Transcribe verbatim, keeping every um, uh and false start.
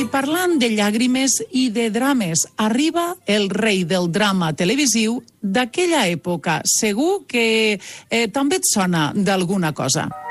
I parlant de llàgrimes i de drames, arriba el rei del drama televisiu d'aquella època. Segur que eh, també et sona d'alguna cosa.